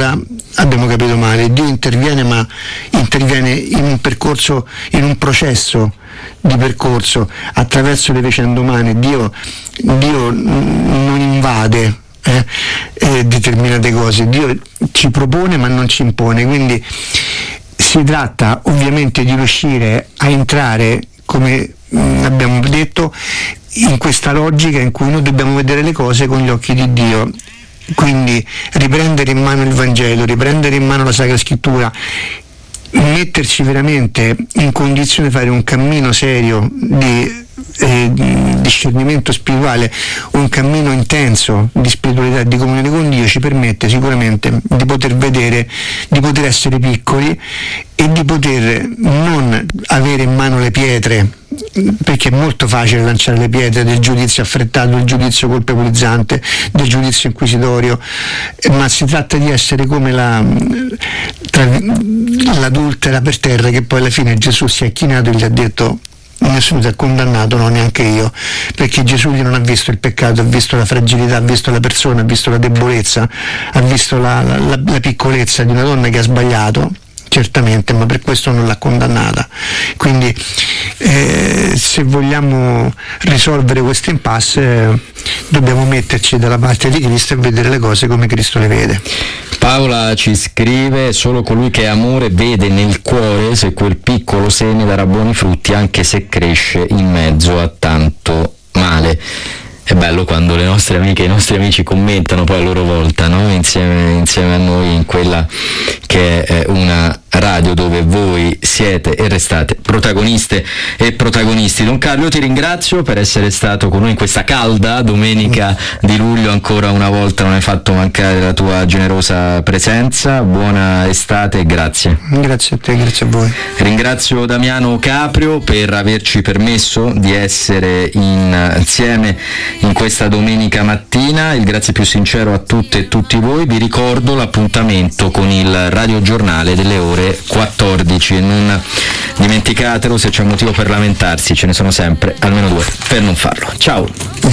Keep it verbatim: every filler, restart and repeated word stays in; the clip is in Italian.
allora abbiamo capito male. Dio interviene, ma interviene in un percorso, in un processo di percorso attraverso le vicende umane. Dio, Dio non invade eh, eh, determinate cose, Dio ci propone ma non ci impone, quindi si tratta ovviamente di riuscire a entrare, come mh, abbiamo detto, in questa logica in cui noi dobbiamo vedere le cose con gli occhi di Dio, quindi riprendere in mano il Vangelo, riprendere in mano la Sacra Scrittura, metterci veramente in condizione di fare un cammino serio di eh, discernimento spirituale, un cammino intenso di spiritualità e di comunione con Dio, ci permette sicuramente di poter vedere, di poter essere piccoli e di poter non avere in mano le pietre, perché è molto facile lanciare le pietre del giudizio affrettato, del giudizio colpevolizzante, del giudizio inquisitorio, ma si tratta di essere come la, tra, l'adultera per terra, che poi alla fine Gesù si è chinato e gli ha detto: nessuno ti ha condannato, no, neanche io, perché Gesù non ha visto il peccato, ha visto la fragilità, ha visto la persona, ha visto la debolezza, ha visto la, la, la piccolezza di una donna che ha sbagliato, certamente, ma per questo non l'ha condannata. Quindi eh, se vogliamo risolvere questo impasse eh, dobbiamo metterci dalla parte di Cristo e vedere le cose come Cristo le vede. Paola ci scrive: solo colui che è amore vede nel cuore se quel piccolo seme darà buoni frutti, anche se cresce in mezzo a tanto male. È bello quando le nostre amiche e i nostri amici commentano poi a loro volta, no? insieme, insieme a noi, in quella che è una radio dove voi siete e restate protagoniste e protagonisti. Don Carlo, ti ringrazio per essere stato con noi in questa calda domenica di luglio, ancora una volta non hai fatto mancare la tua generosa presenza. Buona estate e grazie. Grazie a te, grazie a voi. Ringrazio Damiano Caprio per averci permesso di essere in, insieme in questa domenica mattina. Il grazie più sincero a tutte e tutti voi. Vi ricordo l'appuntamento con il radiogiornale delle ore quattordici e non dimenticatelo, se c'è motivo per lamentarsi ce ne sono sempre almeno due per non farlo. Ciao.